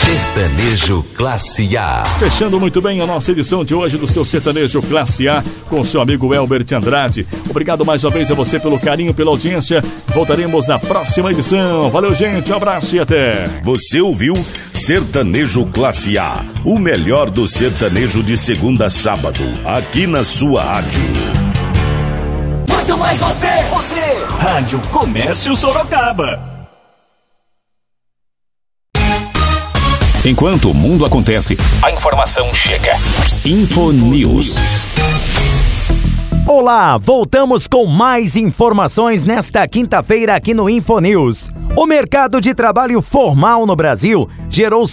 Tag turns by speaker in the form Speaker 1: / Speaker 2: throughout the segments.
Speaker 1: Sertanejo Classe A.
Speaker 2: Fechando muito bem a nossa edição de hoje do seu Sertanejo Classe A com o seu amigo Elbert Andrade. Obrigado mais uma vez a você pelo carinho, pela audiência. Voltaremos na próxima edição. Valeu, gente. Um abraço e até.
Speaker 3: Você ouviu Sertanejo Classe A, o melhor do sertanejo de segunda a sábado, aqui na sua rádio.
Speaker 4: Muito mais você.
Speaker 5: Rádio Comércio Sorocaba.
Speaker 6: Enquanto o mundo acontece, a informação chega. Infonews.
Speaker 7: Olá, voltamos com mais informações nesta quinta-feira aqui no Infonews. O mercado de trabalho formal no Brasil gerou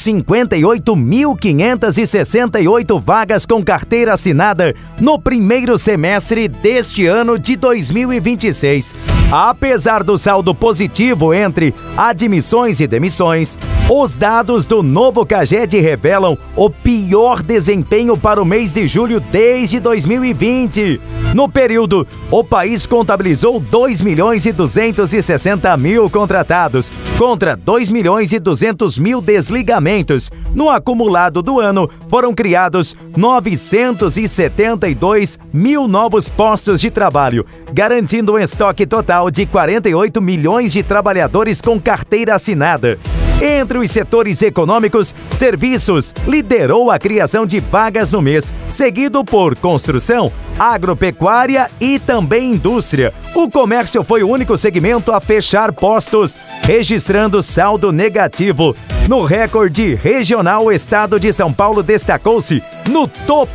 Speaker 7: 58.568 vagas com carteira assinada no primeiro semestre deste ano de 2026. Apesar do saldo positivo entre admissões e demissões, os dados do novo CAGED revelam o pior desempenho para o mês de julho desde 2020. No período, o país contabilizou 2.260.000 contratados, contra 2.200.000 desligamentos. No acumulado do ano, foram criados 972.000 novos postos de trabalho, garantindo um estoque total de 48 milhões de trabalhadores com carteira assinada. Entre os setores econômicos, serviços liderou a criação de vagas no mês, seguido por construção, agropecuária e também indústria. O comércio foi o único segmento a fechar postos, registrando saldo negativo. No recorde regional, o estado de São Paulo destacou-se no topo